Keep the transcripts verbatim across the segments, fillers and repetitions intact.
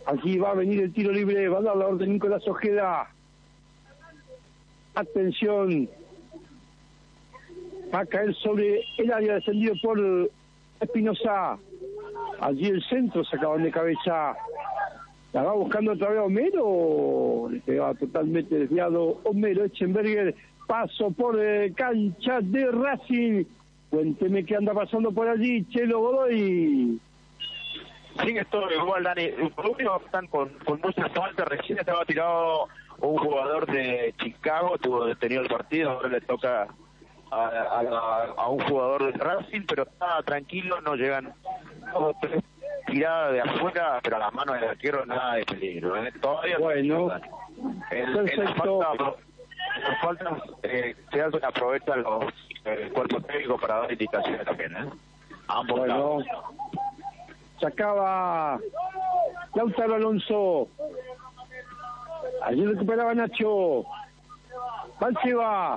Aquí va a venir el tiro libre, va a dar la orden Nicolás Ojeda. Atención. Va a caer sobre el área defendido por Espinosa. Allí el centro sacaban de cabeza. La va buscando otra vez Homero. Le pegaba totalmente desviado Homero Echenberger. Paso por eh, cancha de Racing. Cuénteme qué anda pasando por allí, Chelo Godoy. Sigue todo igual, Dani. Por último, están con, con muchas faltas. Recién estaba tirado un jugador de Chicago, tuvo detenido el partido. Ahora le toca a, a, a un jugador de Racing, pero está tranquilo. No llegan dos, tres tiradas de afuera, pero a las manos del arquero nada de peligro. ¿eh? Todavía bueno, el, perfecto. En las faltas eh, se hacen, aprovechan los eh, cuerpos técnicos para dar indicaciones también. ¿eh? Ambos bueno. lados. Sacaba Lautaro Alonso. Allí recuperaba Nacho. Valseva.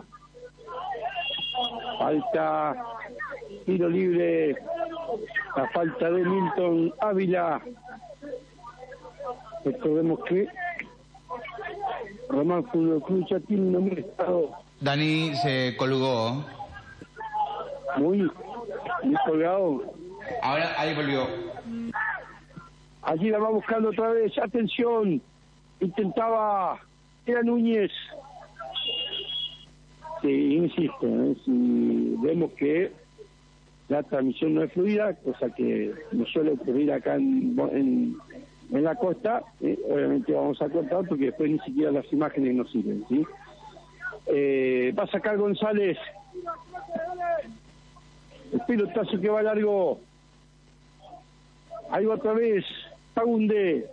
Falta. Tiro libre. La falta de Milton Ávila. Recordemos que Román Fútbol Club ya tiene un nombre estado. Dani se colgó. Muy, muy colgado. Ahora ahí volvió. Allí la va buscando otra vez. Atención. Intentaba. Era Núñez. Sí, insisto. ¿eh? Si vemos que la transmisión no es fluida, cosa que no suele ocurrir acá en, en, en la costa, ¿eh? Obviamente vamos a cortar porque después ni siquiera las imágenes nos sirven. ¿sí? Eh, va a sacar González. El pelotazo que va largo. Ahí va otra vez. Pagunde.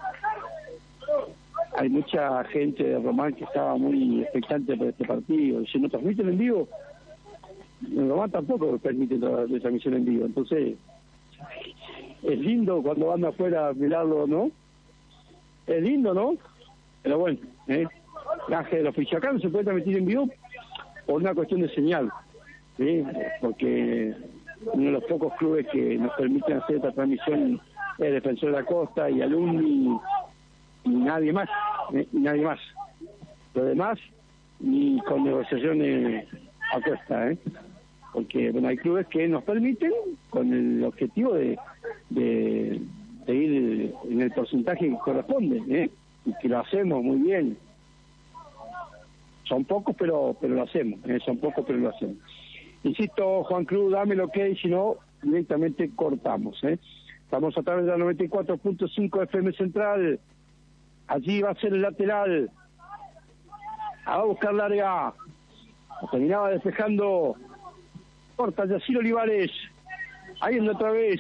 Hay mucha gente de Román que estaba muy expectante por este partido. Si no transmiten en vivo, en Román tampoco permiten la transmisión en vivo. Entonces, es lindo cuando van afuera a mirarlo, ¿no? Es lindo, ¿no? Pero bueno, ¿eh? Gaje del oficio. Acá no se puede transmitir en vivo por una cuestión de señal, ¿sí? Porque uno de los pocos clubes que nos permiten hacer esta transmisión es Defensor de la Costa y Alumni y nadie más, ¿eh? y nadie más. Lo demás, ni con negociaciones a costa, ¿eh? Porque bueno, hay clubes que nos permiten con el objetivo de, de, de ir en el porcentaje que corresponde, ¿eh? Y que lo hacemos muy bien. Son pocos, pero pero lo hacemos, ¿eh? Son pocos, pero lo hacemos. Insisto, Juan Cruz, dame lo que hay, si no, directamente cortamos, ¿eh? Estamos a través de la noventa y cuatro punto cinco F M Central. Allí va a ser el lateral. Va a buscar larga. Terminaba despejando. Corta Yacir Olivares. Ahí anda otra vez.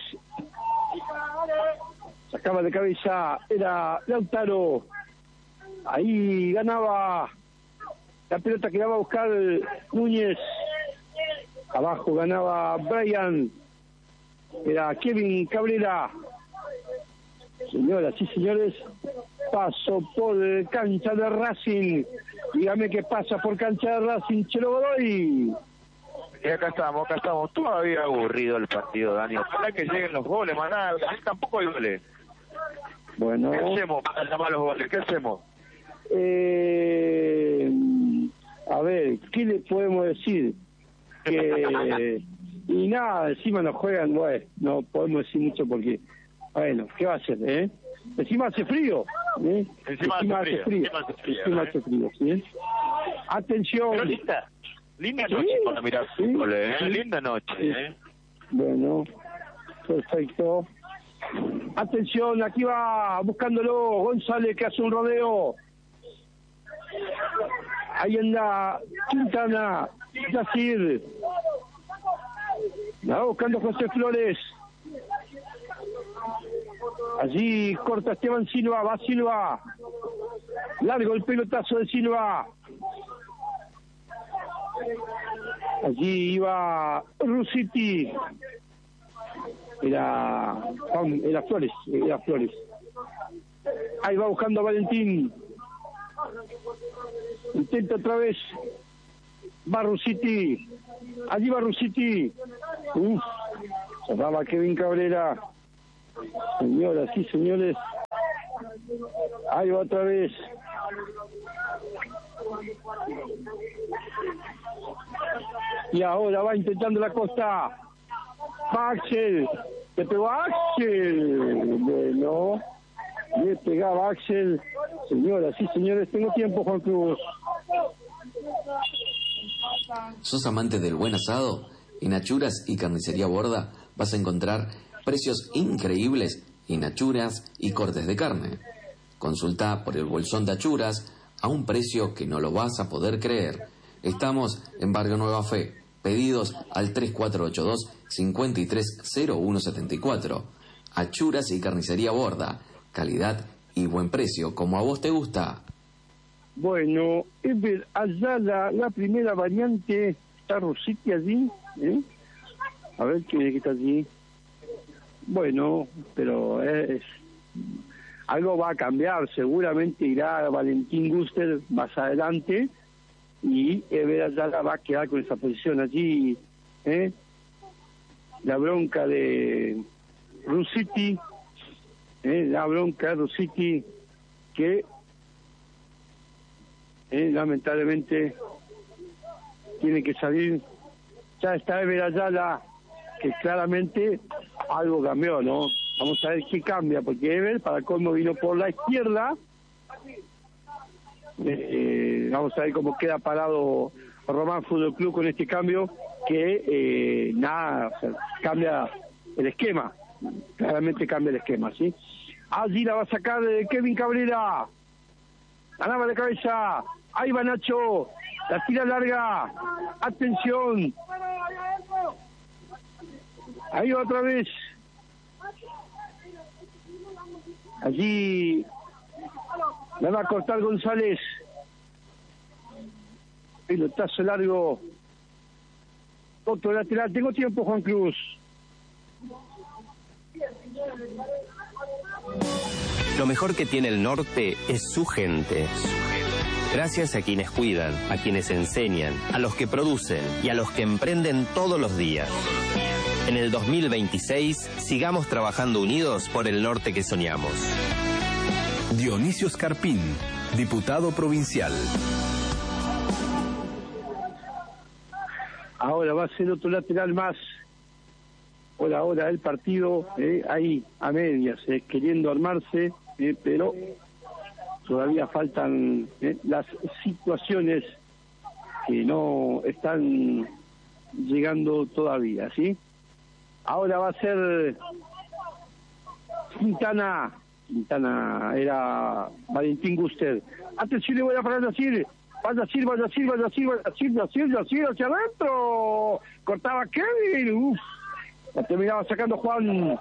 Sacaba de cabeza. Era Lautaro. Ahí ganaba. La pelota que iba a buscar Núñez. Abajo ganaba Brian. Era Kevin Cabrera. Señoras y señores, paso por cancha de Racing. Dígame qué pasa por cancha de Racing, Chelo Godoy. Y acá estamos, acá estamos. Todavía aburrido el partido, Dani. Ojalá que lleguen los goles, maná. Ahí tampoco hay goles. Bueno. ¿Qué hacemos para llamar los goles? ¿Qué hacemos? Eh, a ver, ¿qué le podemos decir? Que... Y nada, encima nos juegan, bueno, no podemos decir mucho porque, bueno, ¿qué va a hacer, eh? Encima hace frío, ¿eh? Encima, encima hace frío, encima hace frío, encima ¿eh? hace frío, ¿sí? Atención. Pero linda, linda noche ¿Sí? para mirar ¿Sí? fútbol, ¿eh? ¿Sí? Linda noche, Sí. ¿eh? Bueno, perfecto. Atención, aquí va buscándolo González que hace un rodeo. Ahí anda Quintana, Yacir. La va buscando José Flores. Allí corta Esteban Silva, va Silva. Largo el pelotazo de Silva. Allí iba Rusiti. Era, era Flores, era Flores. Ahí va buscando a Valentín. Intenta otra vez. Va Rusiti. Allí va Rusiti. Uf, cerraba Kevin Cabrera. Señoras y señores, Ahí va otra vez. Y ahora va intentando la Costa. Va Axel. Le pegó a Axel. Bueno. Le pegaba Axel. Señoras y señores, tengo tiempo, Juan Cruz. ¿Sos amante del buen asado? En Achuras y Carnicería Borda vas a encontrar precios increíbles en achuras y cortes de carne. Consulta por el bolsón de achuras a un precio que no lo vas a poder creer. Estamos en Barrio Nueva Fe. Pedidos al tres cuatro ocho dos, cinco tres cero uno siete cuatro. Achuras y Carnicería Borda. Calidad y buen precio, como a vos te gusta. Bueno, Ever, allá la, la primera variante, está Rositi allí, ¿eh? A ver quién es que está allí. Bueno, pero es, algo va a cambiar, seguramente irá Valentín Guster más adelante y Ever Ayala va a quedar con esa posición allí, ¿eh? La bronca de Rositi, ¿eh? La bronca de Rositi que Eh, lamentablemente tiene que salir. Ya está Ever Ayala, que claramente algo cambió, ¿no? Vamos a ver qué cambia, porque Ever, para colmo, vino por la izquierda. Eh, eh, vamos a ver cómo queda parado Román Fútbol Club con este cambio, que eh, nada, o sea, cambia el esquema, claramente cambia el esquema, ¿sí? Allí la va a sacar de Kevin Cabrera. Ganaba de cabeza. Ahí va Nacho. La tira larga. Atención. Ahí va otra vez. Allí la va a cortar González. Pelotazo largo. Otro lateral. Tengo tiempo, Juan Cruz. Lo mejor que tiene el norte es su gente. Gracias a quienes cuidan, a quienes enseñan, a los que producen y a los que emprenden todos los días. En el dos mil veintiséis, sigamos trabajando unidos por el norte que soñamos. Dionisio Scarpín, diputado provincial. Ahora va a ser otro lateral más. Por ahora el partido eh, ahí a medias, eh, queriendo armarse, eh, pero todavía faltan eh, las situaciones que no están llegando todavía, ¿sí? Ahora va a ser Quintana. Quintana era Valentín Guster. Atención, le voy a parar a decir. Vaya a decir, vaya a decir, vaya a decir, vaya a decir, vaya a decir, vaya a decir, hacia adentro. Cortaba Kevin. Uf. La terminaba sacando Juan.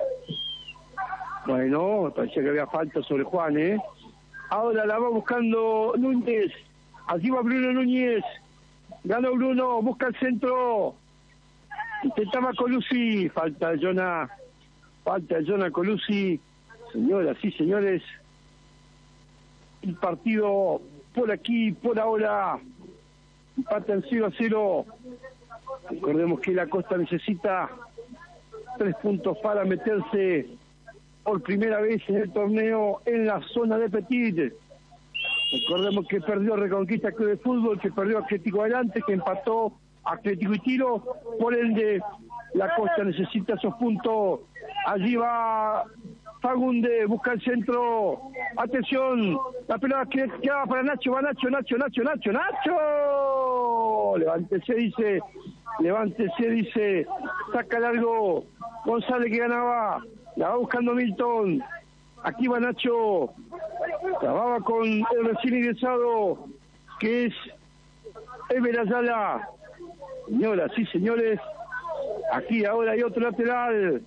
Bueno, parecía que había falta sobre Juan, ¿eh? Ahora la va buscando Núñez. Allí va Bruno Núñez. Ganó Bruno, busca el centro. Intentaba Colucci. Falta Jonah. Falta Jonah Colucci. Señoras y señores, el partido por aquí, por ahora, empatan cero a cero. Recordemos que la Costa necesita tres puntos para meterse por primera vez en el torneo en la zona de Petit. Recordemos que perdió Reconquista Club de Fútbol, que perdió Atlético Adelante, que empató Atlético y Tiro. Por ende, la Costa necesita esos puntos. Allí va Fagunde, busca el centro. Atención, la pelota que queda para Nacho, va Nacho, Nacho, Nacho, Nacho, Nacho. Levántese, dice. Levántese, dice. Saca largo. González que ganaba. La va buscando Milton. Aquí va Nacho. Trababa con el recién ingresado, que es Ever Ayala. Señoras y señores, aquí ahora hay otro lateral.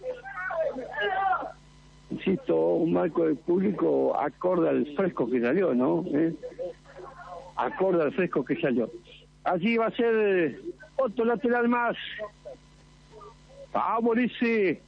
Insisto, un marco de público acorde al fresco que salió, ¿no? ¿Eh? Acorde al fresco que salió. Allí va a ser otro lateral más. Favorece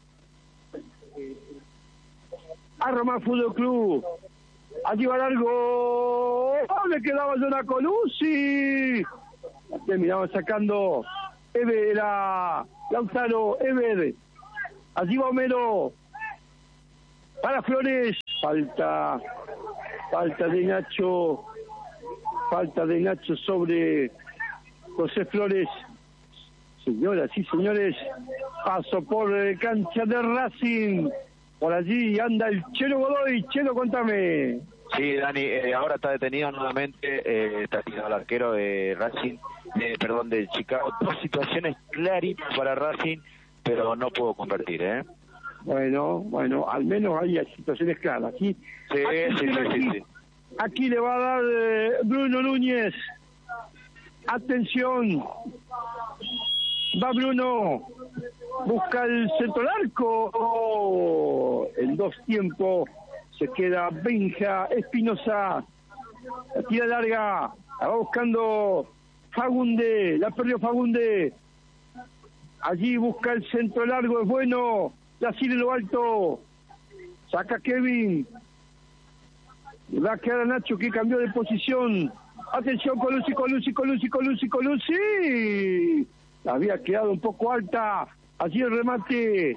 a Román Fútbol Club. Allí va largo. ¡Oh, le quedaba Jonah Colucci! Terminaba sacando Ever, era Lautaro, Ever. Allí va Homero. para Flores, falta, falta de Nacho, falta de Nacho sobre José Flores. Señoras y señores, paso por eh, cancha de Racing, por allí anda el Chelo Godoy. Chelo, contame. Sí, Dani, eh, ahora está detenido nuevamente, eh, está tirado el arquero de Racing, de, perdón, de Chicago. Dos situaciones claritas para Racing, pero no pudo convertir, ¿eh? Bueno, bueno, al menos hay situaciones claras. ¿Sí? Sí, aquí, sí, sí, aquí, sí, sí. Aquí le va a dar eh, Bruno Núñez. Atención. Va Bruno. Busca el centro del arco. Oh, en dos tiempos se queda Benja Espinosa. La tira larga. La va buscando Fagunde. La perdió Fagunde. Allí busca el centro largo. Es bueno. La sigue en lo alto. Saca Kevin. Le va a quedar a Nacho, que cambió de posición. Atención, Colucci, Colucci, Colucci, Colucci, Colucci. Había quedado un poco alta. Allí el remate.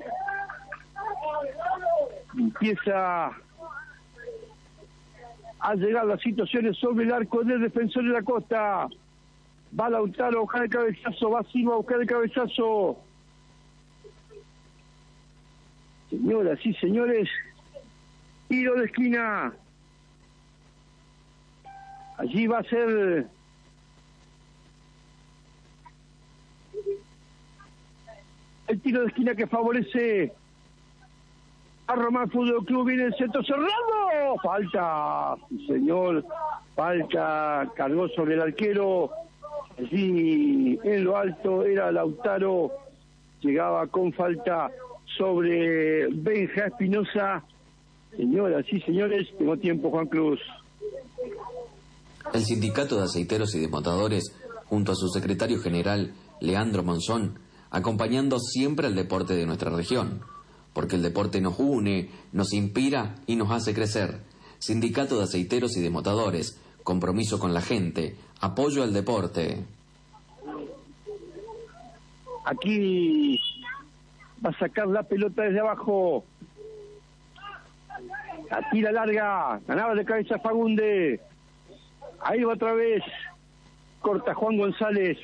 Empieza a llegar las situaciones sobre el arco del Defensor de la Costa. Va Lautaro a buscar el cabezazo. Va Silva a buscar el cabezazo. Señoras y señores, tiro de esquina. Allí va a ser el tiro de esquina que favorece a Román Fútbol Club. Viene el centro cerrado. Falta, sí, señor. Falta, cargó sobre el arquero. Allí en lo alto era Lautaro. Llegaba con falta sobre Benja Espinosa. Señoras y señores, tengo tiempo, Juan Cruz. El Sindicato de Aceiteros y Desmotadores, junto a su secretario general, Leandro Monzón, acompañando siempre al deporte de nuestra región, porque el deporte nos une, nos inspira y nos hace crecer. Sindicato de Aceiteros y Desmotadores, compromiso con la gente, apoyo al deporte. Aquí va a sacar la pelota desde abajo. La tira larga. Ganaba de cabeza Fagunde. Ahí va otra vez. Corta Juan González.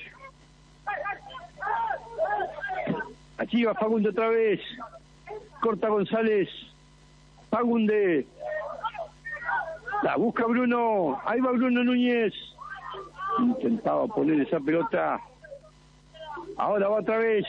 Allí va Fagunde otra vez. Corta González. Fagunde. La busca Bruno. Ahí va Bruno Núñez. Intentaba poner esa pelota. Ahora va otra vez.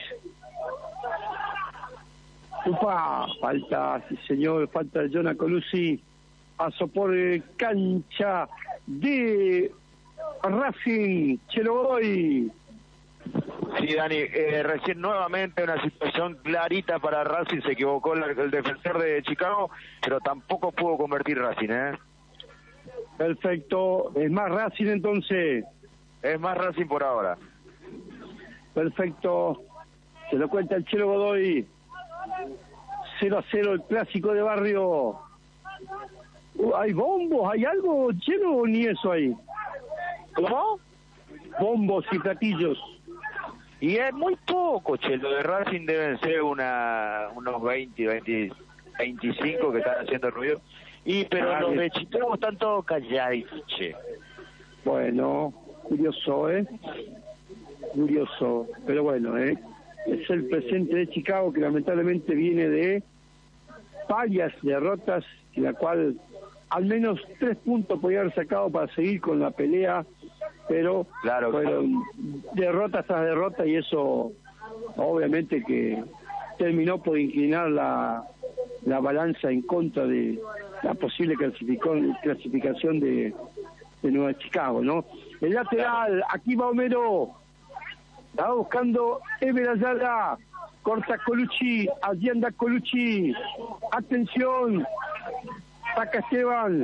Upa, falta, sí señor, falta de Jonah Colucci. Paso por eh, cancha de Racing, Chelo Godoy. Sí, Dani, eh, recién nuevamente una situación clarita para Racing. Se equivocó el, el defensor de Chicago, pero tampoco pudo convertir Racing, ¿eh? Perfecto, es más Racing entonces. Es más Racing por ahora. Perfecto, se lo cuenta el Chelo Godoy. cero a cero el clásico de barrio. Uh, ¿Hay bombos? ¿Hay algo, Chelo, o ni eso hay? ¿Cómo? Bombos y platillos. Y es muy poco, che. Lo de Racing deben ser una unos veinte, veinte, veinticinco que están haciendo ruido. Y pero Ah, los bien. de Chicago están todos calladitos, che. Bueno, curioso, ¿eh? Curioso, pero bueno, ¿eh? Es el presente de Chicago que lamentablemente viene de varias derrotas, en la cual al menos tres puntos podía haber sacado para seguir con la pelea, pero Claro, fueron derrota tras derrota y eso obviamente que terminó por inclinar la, la balanza en contra de la posible clasificación, clasificación de, de Nueva Chicago, ¿no? El lateral, aquí va Homero. Estaba buscando Ever Ayala. Corta Colucci. Allí anda Colucci. Atención. Saca Esteban.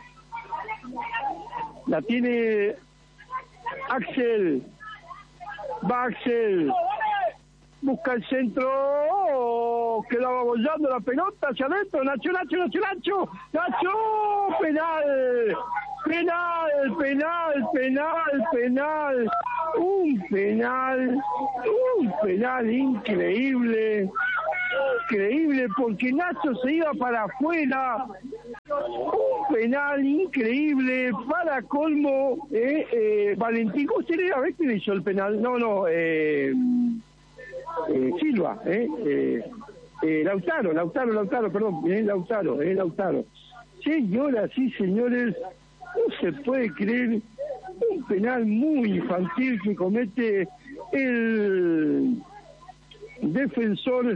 La tiene Axel. Va Axel. Busca el centro. Oh, quedaba bollando la pelota hacia adentro. Nacho, Nacho, Nacho, Nacho. Nacho. Penal. Penal, penal, penal, penal. Un penal. Un penal increíble. increíble porque Nacho se iba para afuera. Un penal increíble para colmo. Eh, eh, Valentín, ¿cómo se le a quién hizo el penal? No, no, eh, eh, Silva, eh, eh, eh, Lautaro, Lautaro, Lautaro, perdón, eh, Lautaro, eh, Lautaro. Señoras y señores, no se puede creer un penal muy infantil que comete el defensor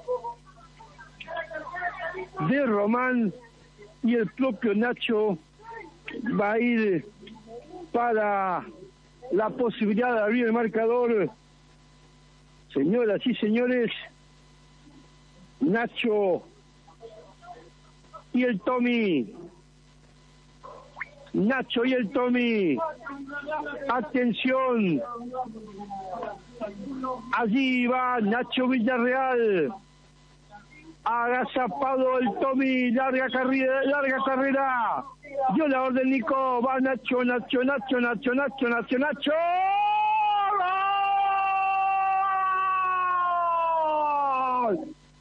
de Román, y el propio Nacho va a ir para la posibilidad de abrir el marcador. Señoras y señores, Nacho y el Tommy. Nacho y el Tommy. Atención. Allí va Nacho Villarreal. Agazapado el Tommy. Larga carrera, larga carrera. Dio la orden Nico. Va Nacho, Nacho, Nacho, Nacho, Nacho, Nacho, Nacho. ¡Gol!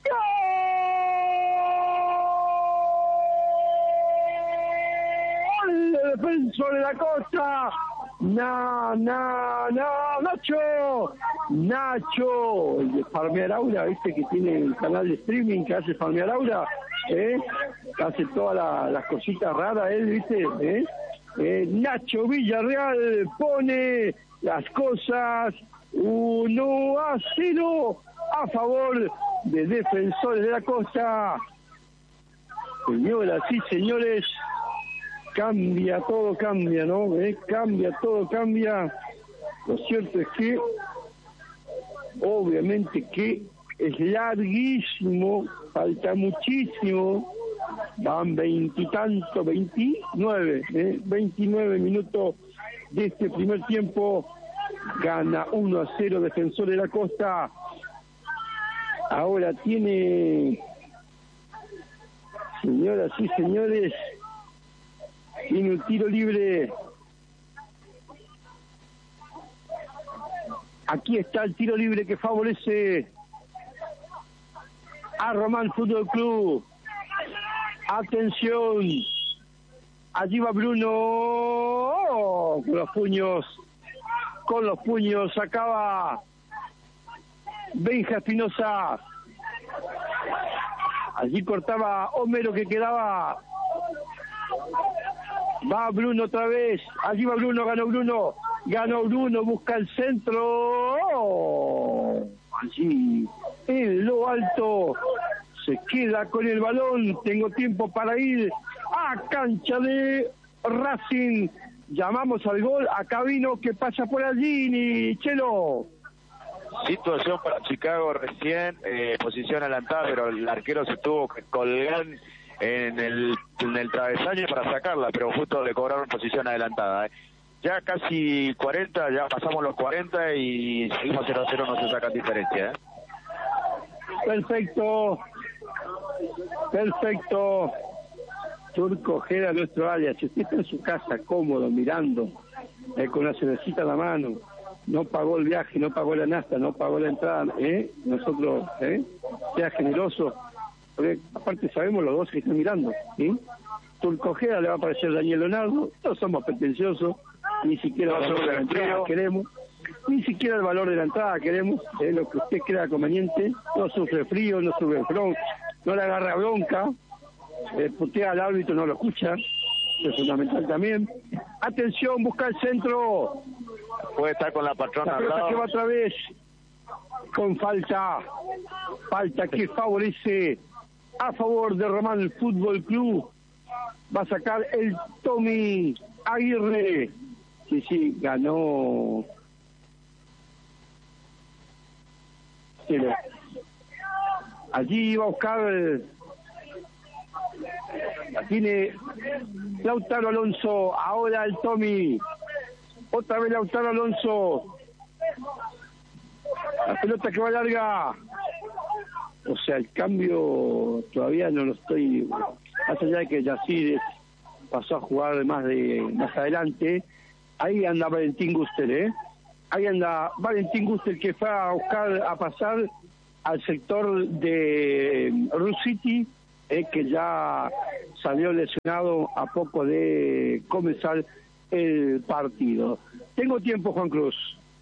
Defensor de la Costa, na, na, na, Nacho, Nacho, el de Farmear Aura, viste que tiene el canal de streaming que hace Farmear Aura, ¿eh? Hace todas la, las cositas raras él, viste, ¿eh? Eh, Nacho Villarreal pone las cosas uno a cero a favor de Defensores de la Costa. Señoras y señores, cambia, todo cambia, ¿no? ¿Eh? Cambia, todo cambia. Lo cierto es que, obviamente que es larguísimo, falta muchísimo. Van veintitantos, veintinueve, ¿eh? veintinueve minutos de este primer tiempo. Gana uno a cero Defensor de la Costa. Ahora tiene, señoras y señores, tiene un tiro libre. Aquí está el tiro libre que favorece a Román Fútbol Club. Atención. Allí va Bruno. Oh, con los puños. Con los puños. Acaba Benja Espinosa. Allí cortaba Homero que quedaba. Va Bruno otra vez. Allí va Bruno. Ganó Bruno. Ganó Bruno. Busca el centro. Oh, allí en lo alto. Se queda con el balón. Tengo tiempo para ir a cancha de Racing. Llamamos al gol. Acá vino que pasa por allí, ni Chelo. Situación para Chicago recién, eh, posición adelantada, pero el arquero se tuvo que colgar en el, en el travesaño para sacarla, pero justo le cobraron posición adelantada. Eh. Ya casi cuarenta, ya pasamos los cuarenta y seguimos cero a cero, no se sacan diferencia. Eh. Perfecto. Perfecto. Turco Ojeda, nuestro alias. Si usted está en su casa cómodo, mirando, eh, con la cervecita en la mano, no pagó el viaje, no pagó la nafta, no pagó la entrada, ¿eh? Nosotros, ¿eh? Sea generoso, porque aparte sabemos los dos que están mirando, ¿sí? Turco Ojeda le va a aparecer Daniel Leonardo, no somos pretenciosos, ni siquiera el valor de la entrada queremos, ni siquiera el valor de la entrada queremos, ¿eh? Lo que usted crea conveniente, no sufre frío, no sufre bronca, no le agarra bronca, eh, putea al árbitro, no lo escucha, es fundamental también. Atención, busca el centro. Puede estar con la patrona. La pelota que va otra vez con falta. Falta que favorece a favor de Román Fútbol Club. Va a sacar el Tommy Aguirre. Sí, sí, ganó. Allí va a buscar. La tiene Lautaro Alonso. Ahora el Tommy. Otra vez Lautaro Alonso. La pelota que va larga. O sea, el cambio todavía no lo estoy... Más allá de que Yacir pasó a jugar más de más adelante. Ahí anda Valentín Guster, ¿eh? Ahí anda Valentín Guster que fue a buscar, a pasar al sector de Rusiti, eh, que ya salió lesionado a poco de comenzar el partido. Tengo tiempo, Juan Cruz.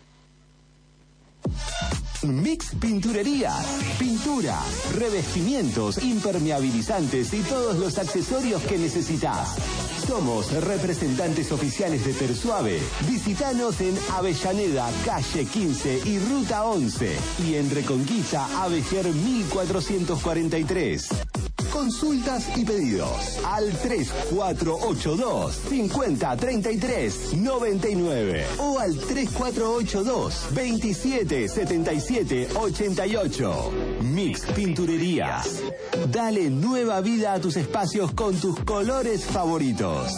Mix Pinturería, pintura, revestimientos, impermeabilizantes y todos los accesorios que necesitas. Somos representantes oficiales de Tersuave. Visítanos en Avellaneda, calle quince y ruta once, y en Reconquista, Avejer mil cuatrocientos cuarenta y tres. Consultas y pedidos al tres cuatro ocho dos, cinco cero tres tres, nueve nueve o al tres cuatro ocho dos, veintisiete setenta y siete ochenta y ocho. Mix Pinturerías. Dale nueva vida a tus espacios con tus colores favoritos.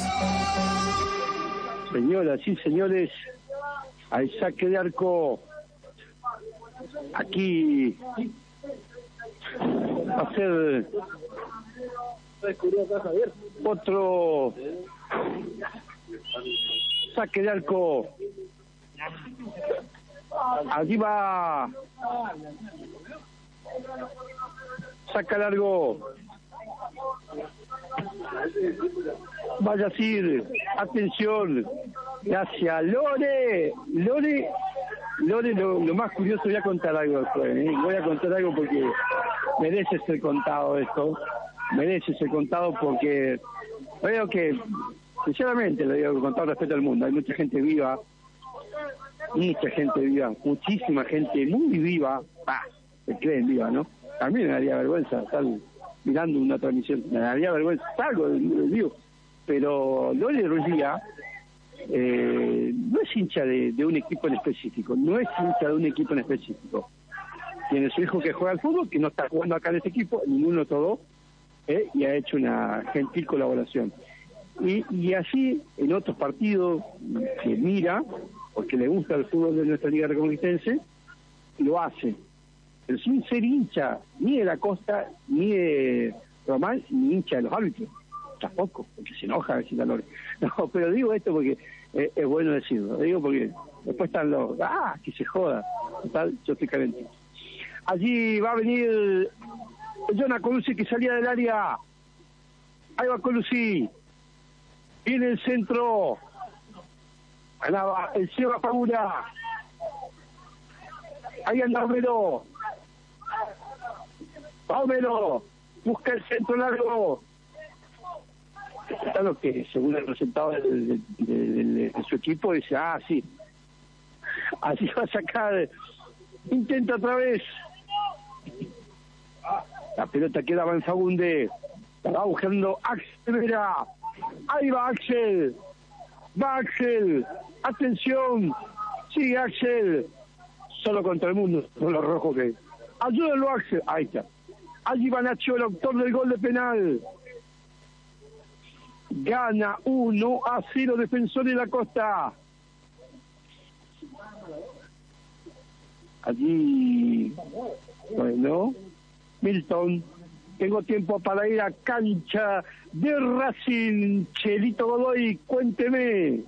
Señoras y señores, al saque de arco, aquí va a ser otro saque de arco. Allí va, saca largo, vaya a decir, atención, hacia Lore, Lore, Lore, lo, lo más curioso, voy a contar algo después, ¿eh? voy a contar algo porque merece ser contado esto, merece ser contado porque veo que, sinceramente, lo digo con todo respeto al mundo, hay mucha gente viva, mucha gente viva, muchísima gente muy viva, ah, se creen viva, ¿no? A mí me daría vergüenza estar mirando una transmisión, me daría vergüenza, salgo del vivo, pero Lore Rullía eh, no es hincha de, de un equipo en específico, no es hincha de un equipo en específico. Tiene su hijo que juega al fútbol, que no está jugando acá en este equipo, ninguno todo, eh, y ha hecho una gentil colaboración. Y, y así, en otros partidos que mira, porque le gusta el fútbol de nuestra Liga Reconquistense, lo hace. Pero sin ser hincha ni de la Costa, ni de Román, ni hincha de los árbitros. Tampoco, porque se enoja a veces la Lore. No, pero digo esto porque eh, es bueno decirlo. Lo digo porque después están los, ah, que se joda. Total, yo estoy calentito. Allí va a venir Jonah Colucci, que salía del área. Ahí va Colucci. Viene el centro. El Seba Pagura. Ahí anda Homero. Homero. Busca el centro largo. Está lo que, según el resultado de, de, de, de, de su equipo, dice, ah, sí. Así va a sacar. Intenta otra vez. La pelota quedaba en Fagunde. La va buscando Axel Vera. Ahí va Axel. Va Axel. Atención. Sigue Axel. Solo contra el mundo. Con los rojos que... Ayúdenlo, Axel. Ahí está. Allí va Nacho, el autor del gol de penal. Gana uno a cero Defensor de la Costa. Allí, bueno, Milton, tengo tiempo para ir a cancha de Racing. Chelito Godoy, cuénteme.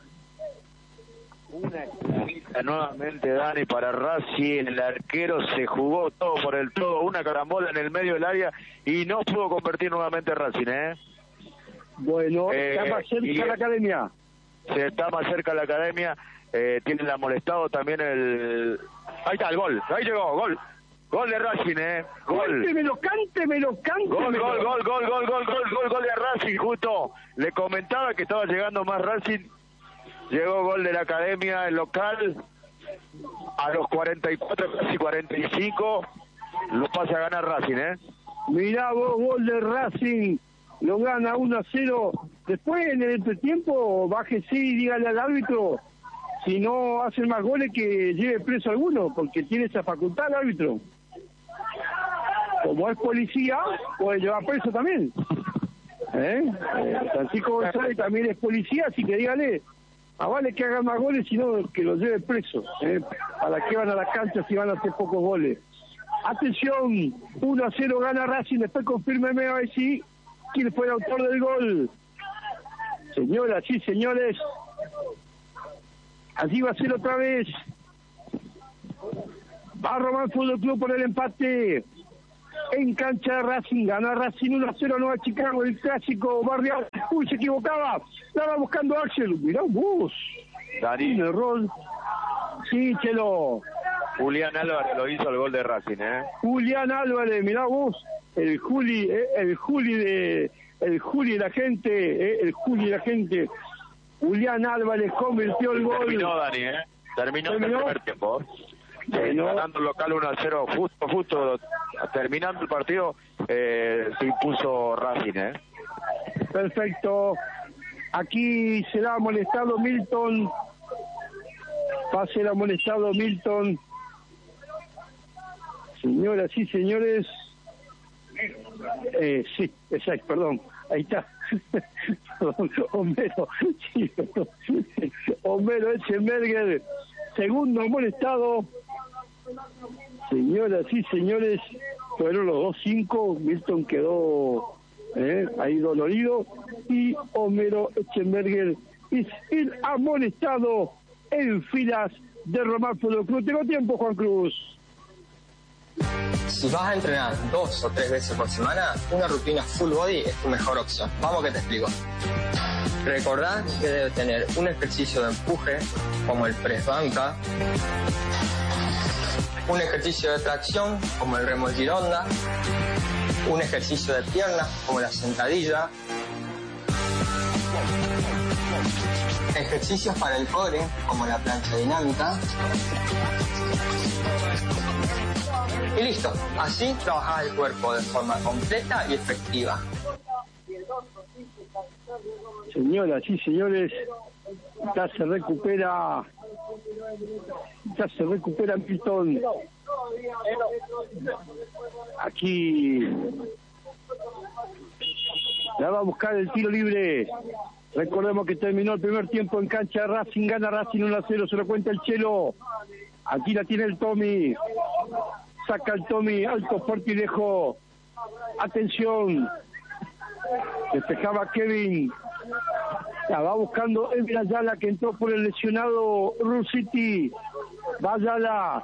Una clavija nuevamente, Dani, para Racing. El arquero se jugó todo por el todo, una carambola en el medio del área y no pudo convertir nuevamente Racing, ¿eh? Bueno, eh, está más cerca y, la academia. Se está más cerca la academia. Eh, tiene la molestado también el... Ahí está el gol, ahí llegó, gol. Gol de Racing, eh. Gol. Cántemelo, cántemelo, cántemelo. Gol, gol, gol, gol, gol, gol, gol, gol, gol de Racing, justo. Le comentaba que estaba llegando más Racing. Llegó gol de la academia, el local. A los cuarenta y cuatro, casi cuarenta y cinco. Lo pasa a ganar Racing, eh. Mirá vos, gol de Racing. Lo gana uno a cero. Después, en el entretiempo, bájese y dígale al árbitro, si no hacen más goles, que lleve preso a alguno, porque tiene esa facultad el árbitro. Como es policía, puede llevar preso también. ¿Eh? Eh, Francisco González también es policía, así que dígale, a vale que hagan más goles, sino que los lleve preso. ¿Eh? ¿Para qué van a la cancha si van a hacer pocos goles? Atención, uno a cero gana Racing, después confírmeme a ver si quién fue el autor del gol. Señoras y señores, allí va a ser otra vez. Va Román Fútbol Club por el empate. En cancha de Racing, gana Racing uno a cero Nueva Chicago, el clásico barrial. Uy, se equivocaba. Estaba buscando a Axel. Mirá vos. Dani. Un error. Sí, Chelo. Julián Álvarez lo hizo el gol de Racing, ¿eh? Julián Álvarez, mirá vos. El Juli, eh, el Juli de... El Juli de la gente, eh, el Juli de la gente. Julián Álvarez convirtió el gol. Terminó, Dani, ¿eh? Terminó, ¿Terminó? el primer tiempo. Bueno. Ganando el local uno a cero, justo, justo terminando el partido, eh, se impuso Racing, ¿eh? Perfecto. Aquí será amonestado Milton. Pase el amonestado Milton. Señoras y señores. Eh, sí, exacto, perdón. Ahí está. Perdón, Homero. Sí, perdón. Homero Eschenberger. Segundo amonestado. Señoras y señores, fueron los dos cinco. Milton quedó eh, ahí dolorido. Y Homero Eschenberger es el amonestado en filas de Román Fútbol Club. Tengo tiempo, Juan Cruz. Si vas a entrenar dos o tres veces por semana, una rutina full body es tu mejor opción. Vamos que te explico. Recordá que debe tener un ejercicio de empuje, como el press banca, un ejercicio de tracción, como el remo gironda, un ejercicio de piernas, como la sentadilla, ejercicios para el core, como la plancha dinámica. Y listo, así trabajás el cuerpo de forma completa y efectiva. Señoras y señores, ya se recupera, ya se recupera Milton. Aquí la va a buscar el tiro libre. Recordemos que terminó el primer tiempo en cancha de Racing, gana Racing uno a cero, se lo cuenta el Chelo. Aquí la tiene el Tommy. Saca el Tommy, alto, fuerte y lejos. Atención. Despejaba Kevin. La va buscando Emil Ayala, que entró por el lesionado Ruhr City. Va Ayala.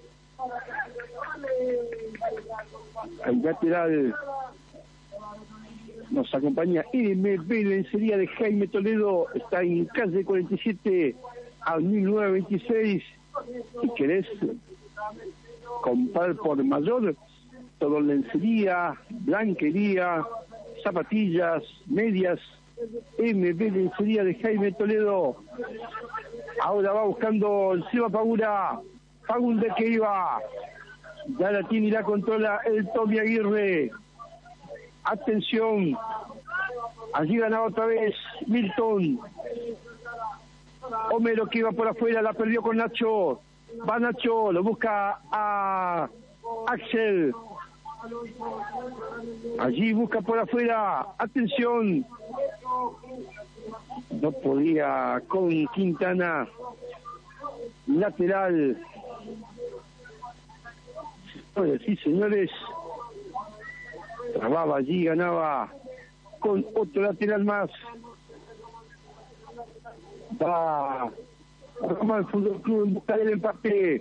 El lateral nos acompaña M B Lencería de Jaime Toledo. Está en calle cuarenta y siete al mil novecientos veintiséis. Si querés comprar por mayor, todo lencería, blanquería, zapatillas, medias, M B Lencería de Jaime Toledo. Ahora va buscando el Seba Pagura, Fagunde que iba, ya la tiene y la controla el Tommy Aguirre. Atención, allí ganaba otra vez Milton. Homero que iba por afuera, la perdió con Nacho. Va Nacho, lo busca a Axel. Allí busca por afuera. Atención. No podía con Quintana. Lateral. Sí, señores. Trababa allí, ganaba con otro lateral más. Va Roma el Fútbol Club en busca del empate.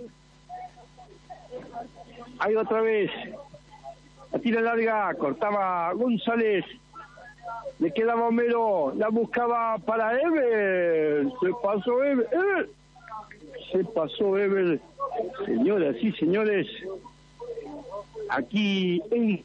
Ahí otra vez. La tira larga, cortaba González. Le quedaba Homero, la buscaba para Ever. Se pasó Ever. Ever. Se pasó Ever. Señoras y señores, aquí en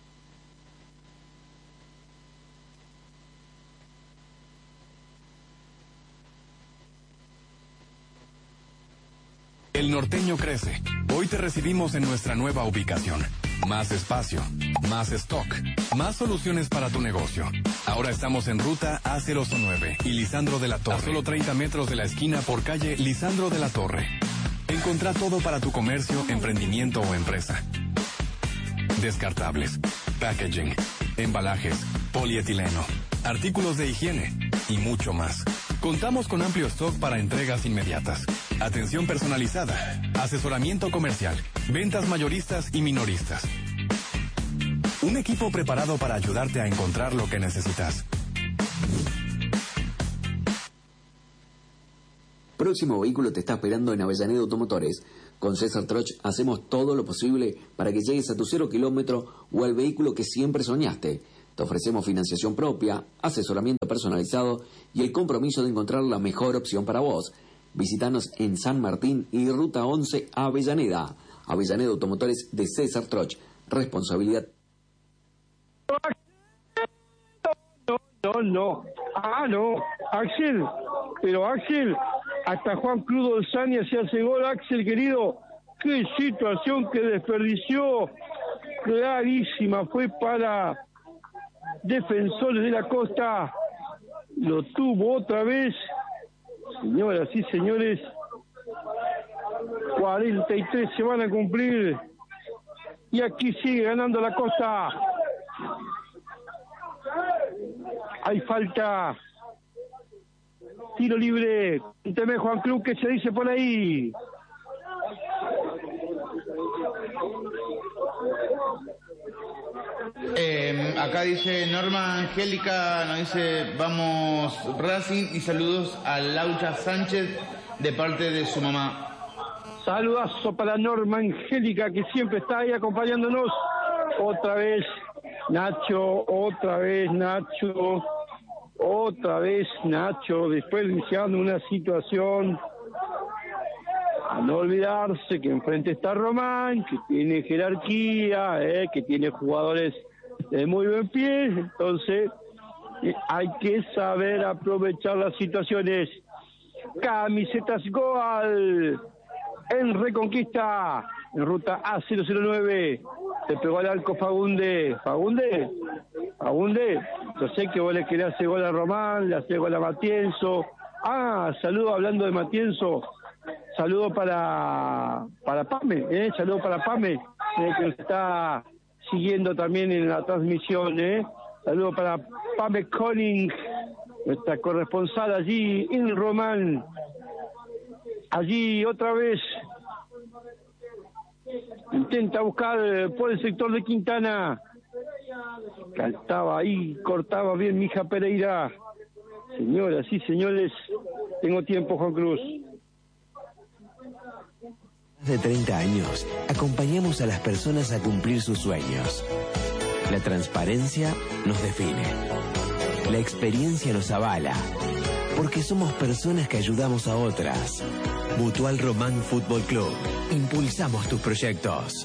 El Norteño crece. Hoy te recibimos en nuestra nueva ubicación. Más espacio, más stock, más soluciones para tu negocio. Ahora estamos en ruta A cero nueve y Lisandro de la Torre. A solo treinta metros de la esquina por calle Lisandro de la Torre. Encontrá todo para tu comercio, emprendimiento o empresa. Descartables, packaging, embalajes, polietileno, artículos de higiene y mucho más. Contamos con amplio stock para entregas inmediatas, atención personalizada, asesoramiento comercial, ventas mayoristas y minoristas. Un equipo preparado para ayudarte a encontrar lo que necesitas. próximo vehículo te está esperando en Avellaneda Automotores. Con César Troch hacemos todo lo posible para que llegues a tu cero kilómetro o al vehículo que siempre soñaste. Te ofrecemos financiación propia, asesoramiento personalizado y el compromiso de encontrar la mejor opción para vos. Visítanos en San Martín y Ruta once Avellaneda. Avellaneda Automotores de César Troch. Responsabilidad. No, no. Ah, no. Axel. Pero Axel, hasta Juan Cruz Dolzani hacía ese gol, Axel, querido. Qué situación que desperdició. Clarísima. Fue para Defensores de la Costa. Lo tuvo otra vez. Señoras y señores, cuarenta y tres se van a cumplir. Y aquí sigue ganando la Costa. Hay falta. Tiro libre. Cuénteme, Juan Cruz, ¿qué se dice por ahí? Eh, acá dice Norma Angélica, nos dice vamos Racing y saludos a Laucha Sánchez de parte de su mamá. Saludazo para Norma Angélica, que siempre está ahí acompañándonos. Otra vez Nacho, otra vez Nacho, otra vez Nacho, después iniciando una situación. A no olvidarse que enfrente está Román, que tiene jerarquía, eh, que tiene jugadores de muy buen pie, entonces eh, hay que saber aprovechar las situaciones. Camisetas Goal en Reconquista, en ruta A cero cero nueve, se pegó al arco Fagunde, Fagunde, Fagunde, yo sé que vos le querés hacer gol a Román, le haces gol a Matienzo. Ah, saludo hablando de Matienzo. Saludo para para Pame, eh, saludo para Pame, eh, que nos está siguiendo también en la transmisión, eh. Saludo para Pame Conning, nuestra corresponsal allí en Román. Allí otra vez intenta buscar por el sector de Quintana. Estaba ahí, cortaba bien Mija Pereira. Señoras y señores, tengo tiempo, Juan Cruz. De treinta años, acompañamos a las personas a cumplir sus sueños. La transparencia nos define. La experiencia nos avala. Porque somos personas que ayudamos a otras. Mutual Román Fútbol Club. Impulsamos tus proyectos.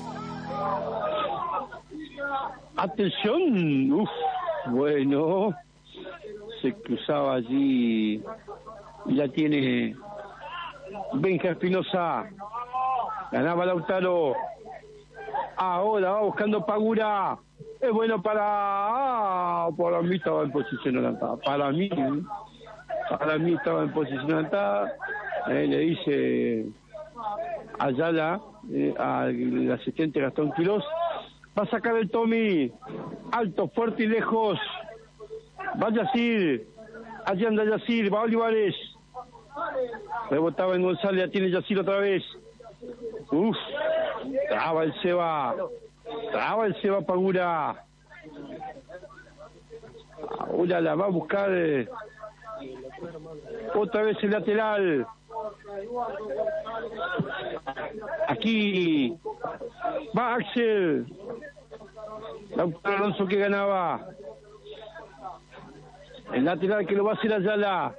Atención. Uf, bueno. Se cruzaba allí y la tiene Benja Espinosa. Ganaba Lautaro. Ahora va buscando Pagura. Es bueno para... Ah, para mí estaba en posición adelantada. Para mí, para mí estaba en posición adelantada. Eh, le dice Ayala, eh, al asistente Gastón Quirós. Va a sacar el Tommy. Alto, fuerte y lejos. Va Yacir. Allí anda Yacir. Va Olivares. Rebotaba en González. Ya tiene Yacir otra vez. Uf, traba el Seba, traba el Seba Pagura. Ahora la va a buscar eh, otra vez el lateral. Aquí va Axel. Lautaro Alonso que ganaba. El lateral que lo va a hacer Ayala.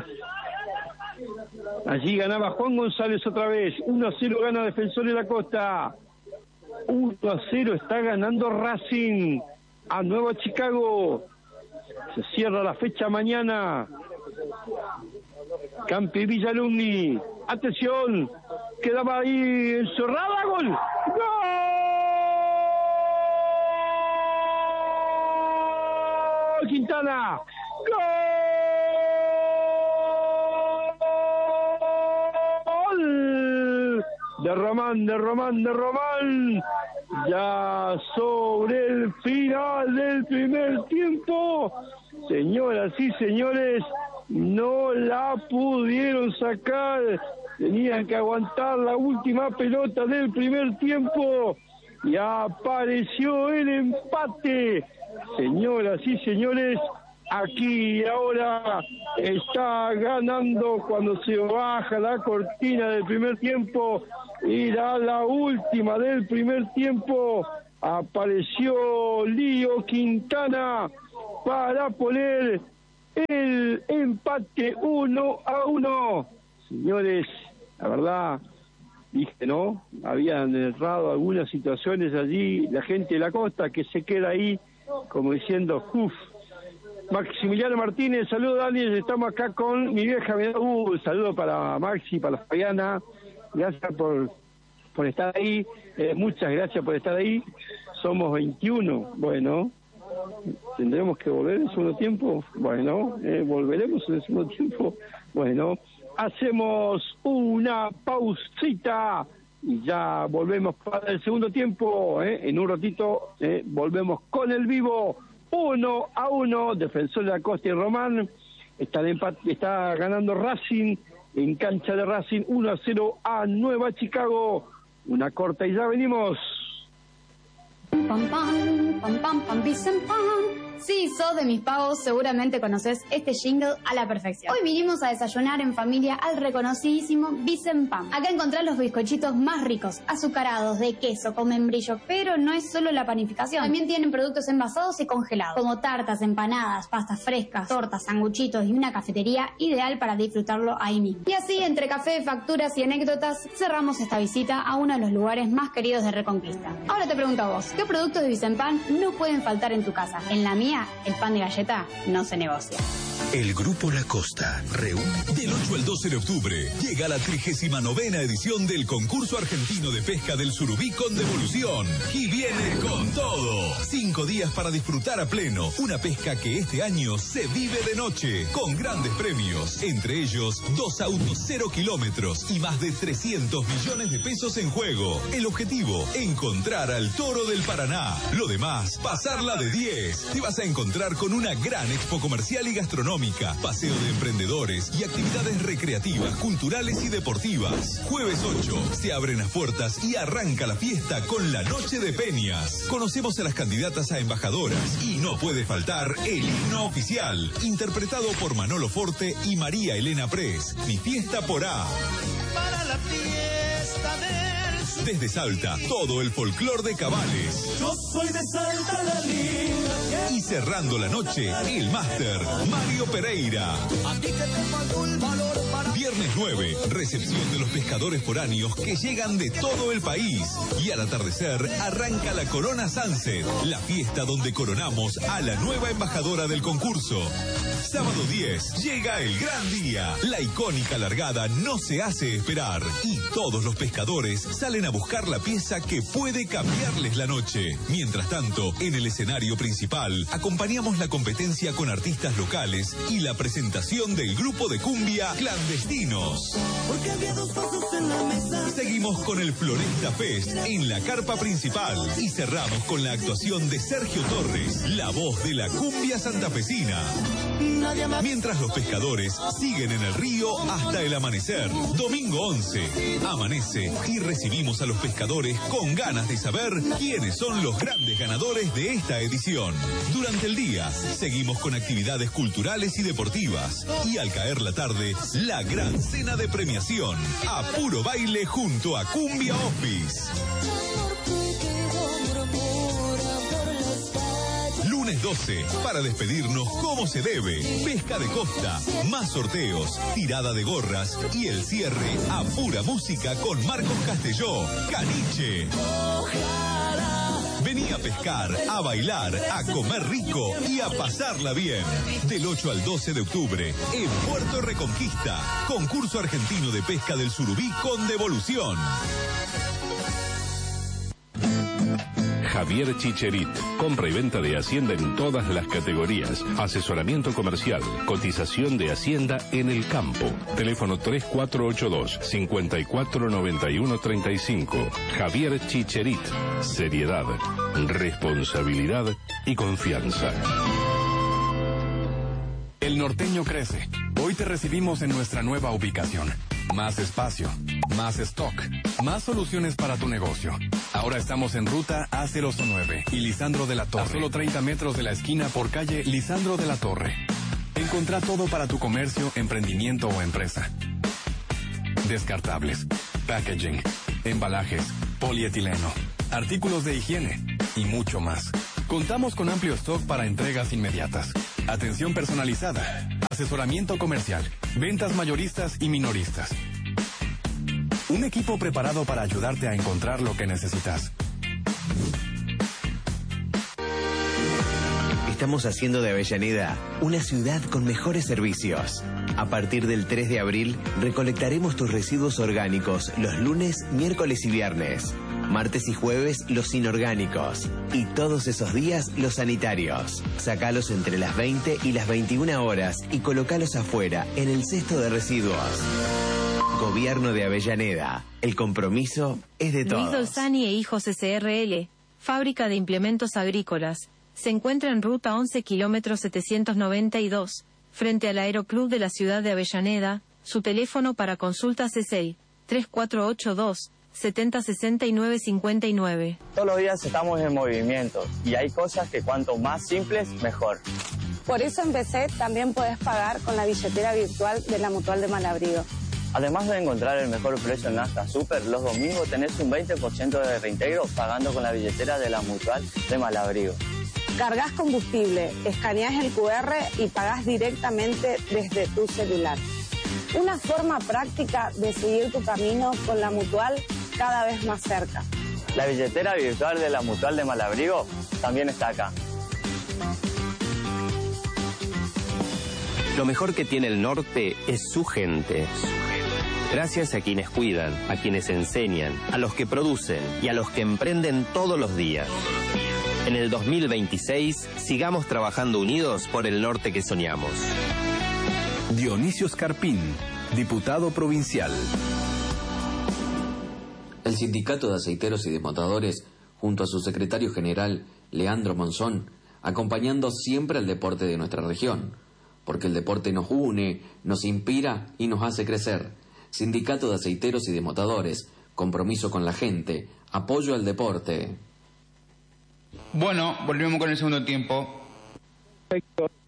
Allí ganaba Juan González otra vez. uno a cero gana Defensores de la Costa. uno a cero está ganando Racing a Nueva Chicago. Se cierra la fecha mañana. Campi Villalumni. Atención. Quedaba ahí encerrada. Gol. ¡Gol! Quintana. ¡Gol! De Román, de Román, de Román. Ya sobre el final del primer tiempo. Señoras y señores, no la pudieron sacar. Tenían que aguantar la última pelota del primer tiempo. Y apareció el empate. Señoras y señores, aquí y ahora está ganando cuando se baja la cortina del primer tiempo. Era la última del primer tiempo. Apareció Lío Quintana para poner el empate uno a uno. Señores, la verdad, dije, ¿no? Habían errado algunas situaciones allí, la gente de la costa que se queda ahí como diciendo, uff. Maximiliano Martínez, saludos Daniel, estamos acá con mi vieja, uh, saludo para Maxi, para Fabiana, gracias por, por estar ahí, eh, muchas gracias por estar ahí, somos veintiuno, bueno, tendremos que volver en el segundo tiempo, bueno, eh, volveremos en el segundo tiempo, bueno, hacemos una pausita y ya volvemos para el segundo tiempo, eh, en un ratito eh, volvemos con el vivo. Uno a uno, Defensor de la Costa y Román, está, de empate, está ganando Racing, en cancha de Racing, uno a cero a Nueva Chicago, una corta y ya venimos. Pam, pam, pam, pam, pam, Vicen, pam. Si sos de mis pagos, seguramente conoces este jingle a la perfección. Hoy vinimos a desayunar en familia al reconocidísimo Vicen Pan. Acá encontrás los bizcochitos más ricos, azucarados, de queso, con membrillo, pero no es solo la panificación. También tienen productos envasados y congelados, como tartas, empanadas, pastas frescas, tortas, sanguchitos y una cafetería ideal para disfrutarlo ahí mismo. Y así, entre café, facturas y anécdotas, cerramos esta visita a uno de los lugares más queridos de Reconquista. Ahora te pregunto a vos, ¿qué productos de Vicen Pan no pueden faltar en tu casa? En la mía, el pan de galleta no se negocia. El Grupo La Costa reúne del ocho al doce de octubre. Llega la trigésima novena edición del Concurso Argentino de Pesca del Surubí con devolución. Y viene con todo. Cinco días para disfrutar a pleno. Una pesca que este año se vive de noche. Con grandes premios. Entre ellos, dos autos cero kilómetros y más de trescientos millones de pesos en juego. El objetivo, encontrar al toro del Paraná. Lo demás, pasarla de diez. Te vas a encontrar con una gran expo comercial y gastronómica. Paseo de emprendedores y actividades recreativas, culturales y deportivas. Jueves ocho, se abren las puertas y arranca la fiesta con la Noche de Peñas. Conocemos a las candidatas a embajadoras y no puede faltar el himno oficial, interpretado por Manolo Forte y María Elena Pres. Mi fiesta por A. Para la fiesta del... Desde Salta, todo el folclor de Cabales. Yo soy de Salta la linda. Y cerrando la noche, el máster Mario Pereira. Viernes nueve, recepción de los pescadores foráneos que llegan de todo el país. Y al atardecer arranca la Corona Sunset, la fiesta donde coronamos a la nueva embajadora del concurso. Sábado diez, llega el gran día. La icónica largada no se hace esperar. Y todos los pescadores salen a buscar la pieza que puede cambiarles la noche. Mientras tanto, en el escenario principal, acompañamos la competencia con artistas locales y la presentación del grupo de cumbia Clandestinos. Porque había dos vasos en la mesa. Seguimos con el Floresta Fest en la carpa principal y cerramos con la actuación de Sergio Torres, la voz de la cumbia santafesina. Mientras los pescadores siguen en el río hasta el amanecer. Domingo once, amanece y recibimos a los pescadores con ganas de saber quiénes son los grandes ganadores de esta edición. Durante el día, seguimos con actividades culturales y deportivas. Y al caer la tarde, la gran cena de premiación. A puro baile junto a Cumbia Office. Lunes doce, para despedirnos como se debe. Pesca de costa, más sorteos, tirada de gorras y el cierre a pura música con Marcos Castelló, Caniche. Vení a pescar, a bailar, a comer rico y a pasarla bien. Del ocho al doce de octubre, en Puerto Reconquista. Concurso Argentino de Pesca del Surubí con devolución. Javier Chicherit. Compra y venta de Hacienda en todas las categorías. Asesoramiento comercial. Cotización de Hacienda en el campo. Teléfono tres cuatro ocho dos, cinco cuatro nueve uno tres cinco. Javier Chicherit. Seriedad, responsabilidad y confianza. El norteño crece. Hoy te recibimos en nuestra nueva ubicación. Más espacio, más stock, más soluciones para tu negocio. Ahora estamos en ruta A cero nueve y Lisandro de la Torre. A solo treinta metros de la esquina por calle Lisandro de la Torre. Encontrá todo para tu comercio, emprendimiento o empresa. Descartables, packaging, embalajes, polietileno, artículos de higiene y mucho más. Contamos con amplio stock para entregas inmediatas, atención personalizada, asesoramiento comercial, ventas mayoristas y minoristas. Un equipo preparado para ayudarte a encontrar lo que necesitas. Estamos haciendo de Avellaneda una ciudad con mejores servicios. A partir del tres de abril, recolectaremos tus residuos orgánicos los lunes, miércoles y viernes. Martes y jueves, los inorgánicos. Y todos esos días, los sanitarios. Sacalos entre las veinte y las veintiuna horas y colocalos afuera, en el cesto de residuos. Gobierno de Avellaneda. El compromiso es de todos. Luis Dolzani e Hijos S R L, fábrica de implementos agrícolas. Se encuentra en ruta once kilómetros setecientos noventa y dos, frente al Aeroclub de la ciudad de Avellaneda. Su teléfono para consultas es el tres cuatro ocho dos, siete cero seis nueve cinco nueve. Todos los días estamos en movimiento y hay cosas que cuanto más simples, mejor. Por eso en B C también puedes pagar con la billetera virtual de la Mutual de Malabrigo. Además de encontrar el mejor precio en Nafta Super, los domingos tenés un veinte por ciento de reintegro pagando con la billetera de la Mutual de Malabrigo. Cargas combustible, escaneás el Q R y pagás directamente desde tu celular. Una forma práctica de seguir tu camino con la Mutual cada vez más cerca. La billetera virtual de la Mutual de Malabrigo también está acá. Lo mejor que tiene el norte es su gente. Gracias a quienes cuidan, a quienes enseñan, a los que producen y a los que emprenden todos los días. En el dos mil veintiséis, sigamos trabajando unidos por el norte que soñamos. Dionisio Scarpín, diputado provincial. El Sindicato de Aceiteros y Desmotadores, junto a su secretario general, Leandro Monzón, acompañando siempre al deporte de nuestra región, porque el deporte nos une, nos inspira y nos hace crecer. Sindicato de Aceiteros y Desmotadores, compromiso con la gente, apoyo al deporte. Bueno, volvemos con el segundo tiempo. ¿Qué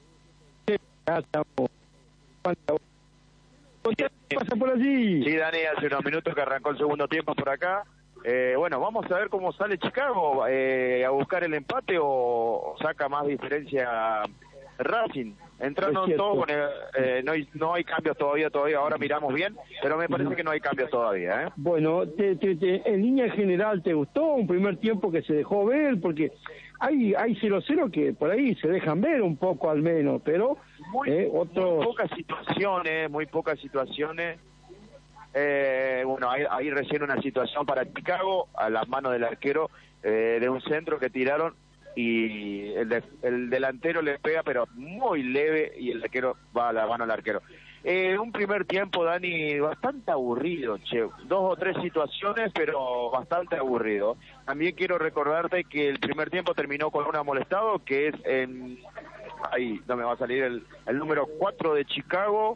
pasa por allí? Sí, Dani, hace unos minutos que arrancó el segundo tiempo por acá. Eh, bueno, vamos a ver cómo sale Chicago, eh, a buscar el empate o saca más diferencia Racing. Entrando todos, con el, eh, no, hay, no hay cambios todavía, todavía ahora miramos bien, pero me parece que no hay cambios todavía. ¿eh? Bueno, te, te, te, en línea general, ¿te gustó un primer tiempo que se dejó ver? Porque hay hay cero cero que por ahí se dejan ver un poco al menos, pero muy, eh, otros... muy pocas situaciones, muy pocas situaciones. Eh, bueno, hay, hay recién una situación para Chicago, a las manos del arquero, eh, de un centro que tiraron, y el, de, el delantero le pega pero muy leve y el arquero va a la mano al arquero. Eh, un primer tiempo, Dani, bastante aburrido, che. Dos o tres situaciones, pero bastante aburrido. También quiero recordarte que el primer tiempo terminó con un amolestado, que es en... ahí no me va a salir el, el número cuatro de Chicago,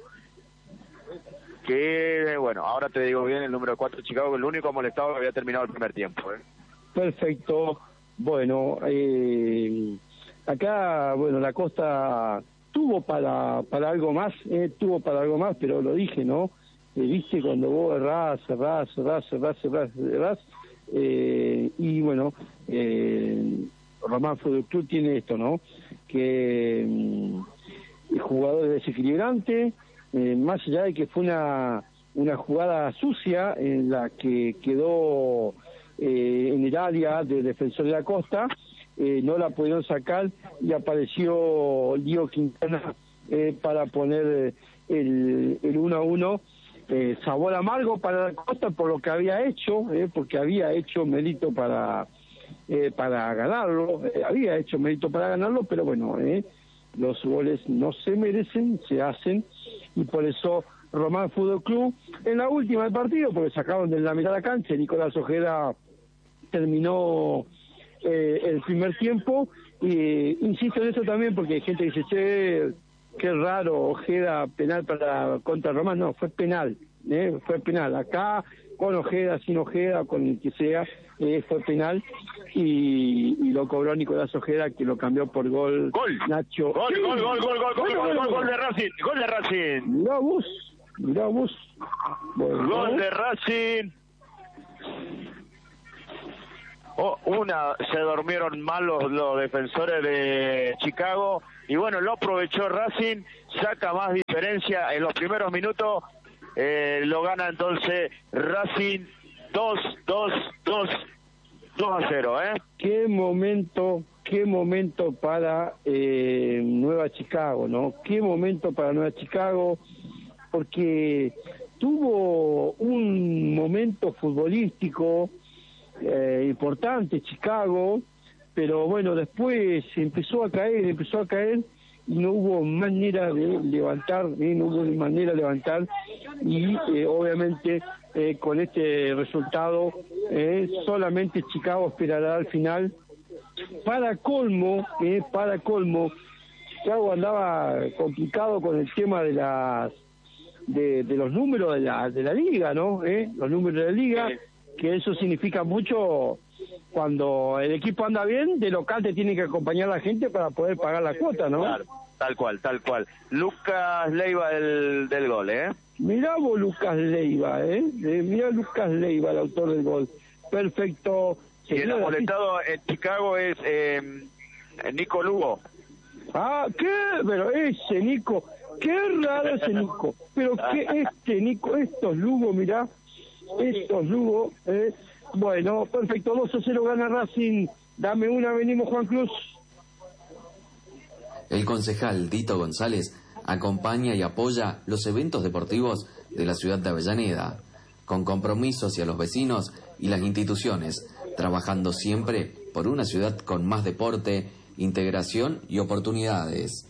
que, bueno, ahora te digo bien el número cuatro de Chicago, que el único amolestado que había terminado el primer tiempo. ¿eh? Perfecto. Bueno, eh, acá, bueno, la Costa tuvo para para algo más, eh, tuvo para algo más, pero lo dije, ¿no? Eh, Viste, cuando vos errás, errás, errás, errás, errás, errás, eh, y bueno, eh, Román Fútbol Club tiene esto, ¿no? Que mm, el jugador es desequilibrante, eh, más allá de que fue una, una jugada sucia en la que quedó... Eh, en el área de Defensor de la Costa, eh, no la pudieron sacar y apareció Lío Quintana eh, para poner el, el uno a uno. Eh, sabor amargo para la Costa por lo que había hecho, eh, porque había hecho mérito para eh, para ganarlo, eh, había hecho mérito para ganarlo, pero bueno, eh, los goles no se merecen, se hacen, y por eso Román Fútbol Club en la última del partido, porque sacaron de la mitad de la cancha, Nicolás Ojeda terminó eh, el primer tiempo, y insisto en eso también porque hay gente que dice, che, qué raro, Ojeda, penal para contra Román. No, fue penal, ¿eh? fue penal. Acá con Ojeda, sin Ojeda, con el que sea, eh, fue penal, y, y lo cobró Nicolás Ojeda, que lo cambió por gol. Gol. Nacho. Gol, gol, gol, gol, gol, gol, gol, gol, gol de Racing, gol de Racing. Mirá vos, mirá vos. Bueno, gol de Racing. Oh, una, se durmieron mal los, los defensores de Chicago, y bueno, lo aprovechó Racing, saca más diferencia en los primeros minutos, eh, lo gana entonces Racing dos, dos, dos, dos a cero, ¿eh? Qué momento, qué momento para eh, Nueva Chicago, ¿no? Qué momento para Nueva Chicago, porque tuvo un momento futbolístico eh, importante Chicago, pero bueno, después empezó a caer, empezó a caer y no hubo manera de levantar, ¿eh? no hubo manera de levantar, y eh, obviamente eh, con este resultado eh, solamente Chicago esperará al final. Para colmo, eh, para colmo, Chicago andaba complicado con el tema de las de, de los números de la de la liga, ¿no? ¿Eh? Los números de la liga, que eso significa mucho. Cuando el equipo anda bien, de local te tiene que acompañar la gente para poder pagar la cuota, ¿no? Claro, tal cual, tal cual. Lucas Leiva del, del gol, ¿eh? Mirá vos, Lucas Leiva, ¿eh? eh mirá Lucas Leiva, el autor del gol. Perfecto. Y el amoletado en Chicago es eh, Nico Lugo. Ah, ¿qué? Pero ese Nico, qué raro ese Nico. Pero qué este Nico, estos Lugo, mirá, estos Lugo, ¿eh? Bueno, perfecto, dos a cero gana Racing. Dame una, venimos Juan Cruz. El concejal Dito González acompaña y apoya los eventos deportivos de la ciudad de Avellaneda, con compromiso hacia los vecinos y las instituciones, trabajando siempre por una ciudad con más deporte, integración y oportunidades.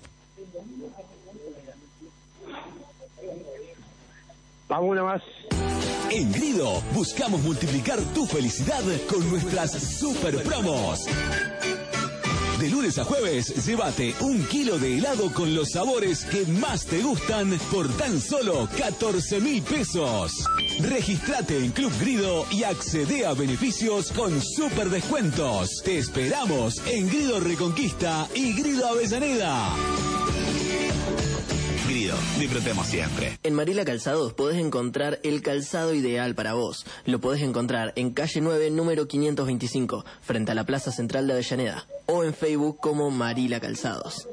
Vamos una más. En Grido buscamos multiplicar tu felicidad con nuestras super promos. De lunes a jueves, llévate un kilo de helado con los sabores que más te gustan por tan solo catorce mil pesos. Regístrate en Club Grido y accede a beneficios con super descuentos. Te esperamos en Grido Reconquista y Grido Avellaneda. Grido, disfrutemos siempre. En Marila Calzados podés encontrar el calzado ideal para vos. Lo podés encontrar en calle nueve, número quinientos veinticinco, frente a la Plaza Central de Avellaneda, o en Facebook como Marila Calzados.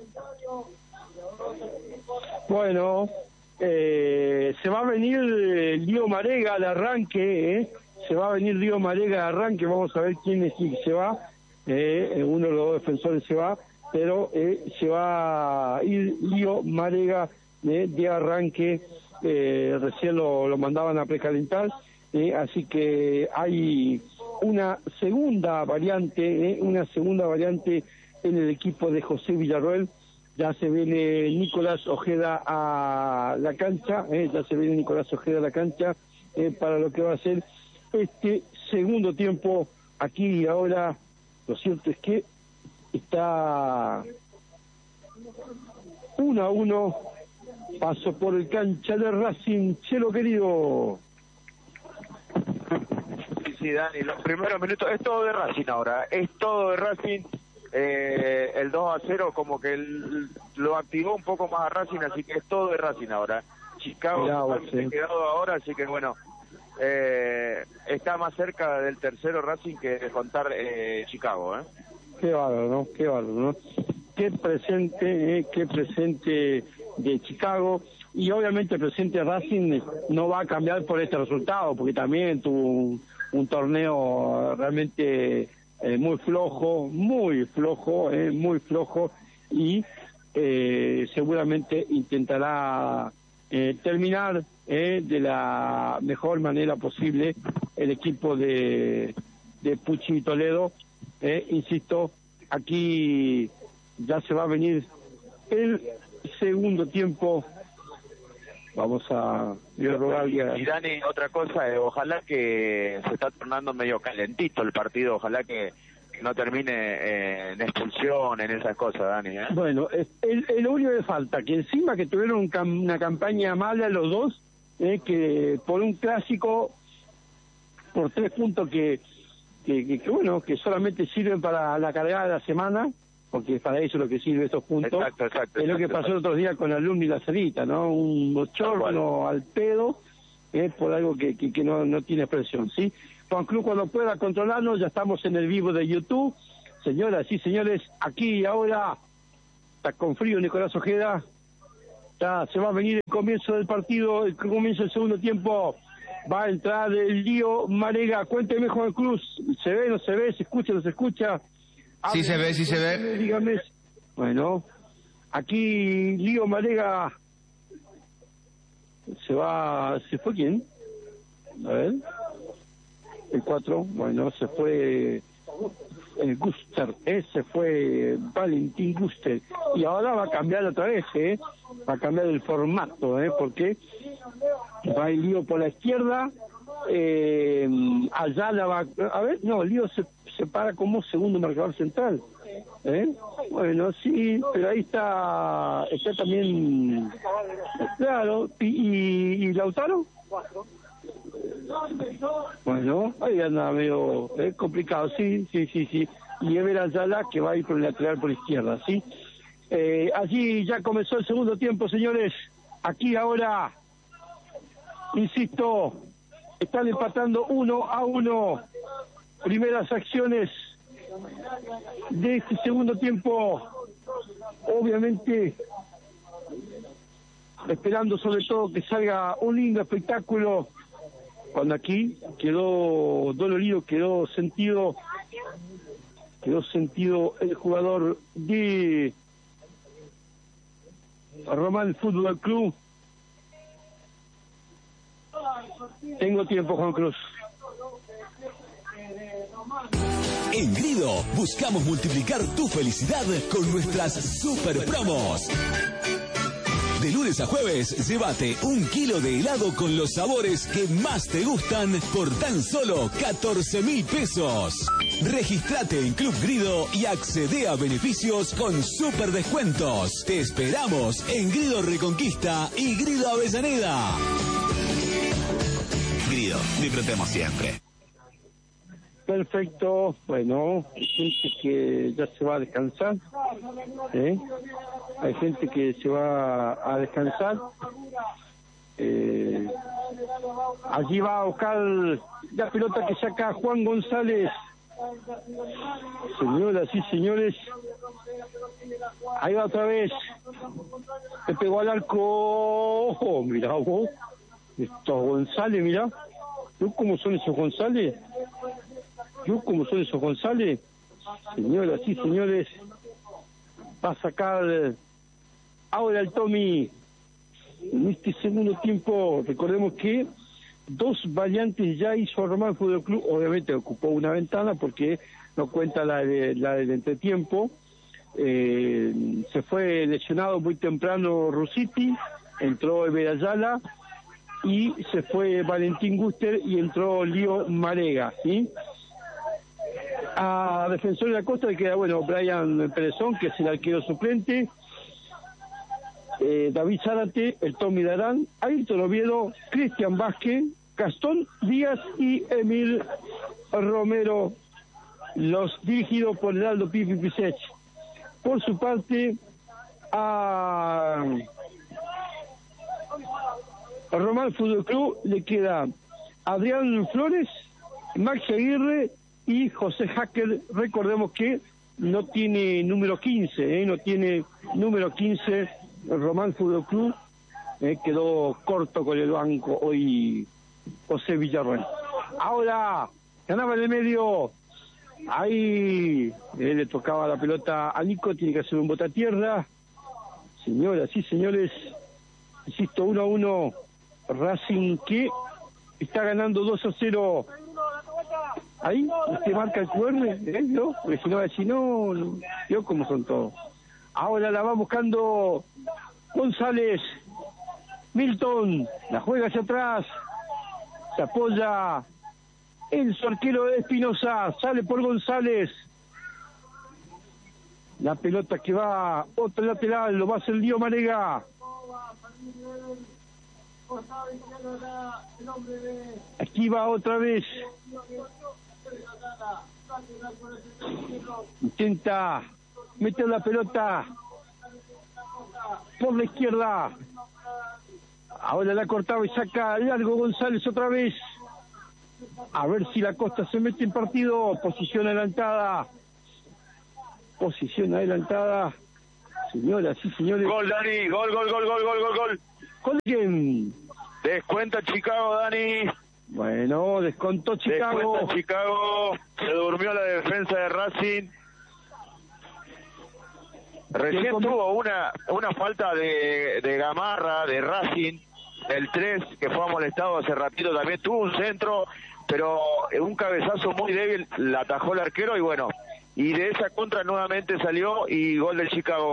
Bueno, eh, se va a venir eh, Lío Marega al arranque, ¿eh? Se va a venir Lío Marega al arranque, vamos a ver quién es el que se va. Eh, uno de los defensores se va, pero eh, se va a ir Lío Marega de, de arranque, eh, recién lo, lo mandaban a precalentar, eh, así que hay una segunda variante, eh, una segunda variante en el equipo de José Villarroel. Ya se viene Nicolás Ojeda a la cancha, eh, ya se viene Nicolás Ojeda a la cancha eh, para lo que va a ser este segundo tiempo aquí y ahora. Lo cierto es que está uno a uno. Paso por el cancha de Racing. Chelo querido. Sí, sí, Dani, los primeros minutos, es todo de Racing ahora, es todo de Racing. Eh, el dos a cero como que el, lo activó un poco más a Racing, así que es todo de Racing ahora. Chicago se ha quedado ahora, así que bueno, eh, está más cerca del tercero Racing que de contar eh, Chicago, ¿eh? Qué bárbaro, ¿no? Qué bárbaro, ¿no? Qué presente, eh, qué presente de Chicago, y obviamente el presente de Racing no va a cambiar por este resultado, porque también tuvo un, un torneo realmente eh, muy flojo, muy flojo, eh, muy flojo, y eh, seguramente intentará eh, terminar eh, de la mejor manera posible el equipo de, de Pucci Toledo. Eh, insisto, aquí ya se va a venir el segundo tiempo. Vamos a rogarle a... Y Dani, otra cosa, eh, ojalá que se está tornando medio calentito el partido, ojalá que, que no termine eh, en expulsión, en esas cosas, Dani, ¿eh? Bueno, es, el, el único que falta, que encima que tuvieron un cam, una campaña mala los dos, eh, que por un clásico por tres puntos que, que, que, que bueno, que solamente sirven para la cargada de la semana, porque para eso es lo que sirve estos puntos. Exacto, exacto. Es lo que exacto, pasó el otro día con Alumni y la Salita, ¿no? Un bochorno al pedo, eh, por algo que, que, que no, no tiene expresión, ¿sí? Juan Cruz, cuando pueda controlarnos, ya estamos en el vivo de YouTube. Señoras y señores, aquí y ahora, está con frío Nicolás Ojeda, ya se va a venir el comienzo del partido, el comienzo del segundo tiempo, va a entrar el Lío Marega. Cuénteme, Juan Cruz, ¿se ve, no se ve, se escucha, no se escucha? Sí se ve, sí se ve. Dígame. Bueno, aquí Lío Marega, se va, ¿se fue quién? A ver, el cuatro, bueno, se fue... el Guster, ese fue Valentín Guster, y ahora va a cambiar otra vez, ¿eh? Va a cambiar el formato, ¿eh? Porque va el Lío por la izquierda, eh, Ayala va, a ver, no, Lío se, se para como segundo marcador central, ¿eh? Bueno, sí, pero ahí está, está también, claro, y, y, y Lautaro. Bueno, ahí anda medio eh, complicado, sí, sí, sí, sí. Y Ever Ayala, que va a ir por el lateral por izquierda, ¿sí? Eh, allí ya comenzó el segundo tiempo, señores. Aquí ahora, insisto, están empatando uno a uno. Primeras acciones de este segundo tiempo. Obviamente, esperando sobre todo que salga un lindo espectáculo. Cuando aquí quedó dolorido, quedó sentido, quedó sentido el jugador de Román Fútbol Club. Tengo tiempo, Juan Cruz. En Grido buscamos multiplicar tu felicidad con nuestras super promos. De lunes a jueves, llévate un kilo de helado con los sabores que más te gustan por tan solo catorce mil pesos. Regístrate en Club Grido y accede a beneficios con super descuentos. Te esperamos en Grido Reconquista y Grido Avellaneda. Grido, disfrutemos siempre. Perfecto, bueno, hay gente que ya se va a descansar, ¿eh? Hay gente que se va a descansar, eh, allí va a buscar la pelota que saca Juan González. Señoras y señores, ahí va otra vez, se pegó al arco. Oh, mirá vos, estos González, mirá, ¿tú cómo son esos González? ¿Yo cómo son esos González? Señoras y señores, va a sacar ahora el Tommy. En este segundo tiempo, recordemos que dos variantes ya hizo Román Fútbol Club. Obviamente ocupó una ventana porque no cuenta la, de, la del entretiempo. Eh, se fue lesionado muy temprano Rusiti, entró Ever Ayala y se fue Valentín Guster y entró Lío Marega, ¿sí? A Defensor de la Costa le queda, bueno, Brian Perezón, que es el arquero suplente, eh, David Zárate, el Tommy Darán, Ayrton Oviedo, Cristian Vázquez, Gastón Díaz y Emil Romero, los dirigidos por Heraldo Pipi Pisech. Por su parte, a Román Fútbol Club le queda Adrián Flores, Maxi Aguirre y José Hacker. Recordemos que no tiene número quince, ¿eh? no tiene número quince Román Fútbol Club, eh, quedó corto con el banco hoy José Villarroel. Ahora ganaba en el medio, ahí eh, le tocaba la pelota a Nico, tiene que hacer un botatierra. Señoras y señores, insisto, uno a uno, Racing que está ganando dos a cero. Ahí, usted marca el Q R, ¿eh? ¿No? Porque si no va a decir, no, no, yo como son todos. Ahora la va buscando González, Milton, la juega hacia atrás, se apoya el su arquero de Espinosa, sale por González. La pelota que va, otro lateral, lo va a hacer Lío Marega. Aquí va otra vez. Intenta meter la pelota por la izquierda. Ahora la cortaba y saca largo González otra vez. A ver si la Costa se mete en partido. Posición adelantada. Posición adelantada. Señoras y señores. Gol, Dani. Gol, gol, gol, gol, gol, gol, gol. ¿Con quién? Descuenta Chicago, Dani. Bueno, descontó Chicago. Descuenta Chicago. Se durmió la defensa de Racing. Recién tuvo una una falta de, de Gamarra, de Racing, el tres, que fue molestado hace ratito. También tuvo un centro, pero un cabezazo muy débil, la atajó el arquero y bueno, y de esa contra nuevamente salió y gol del Chicago.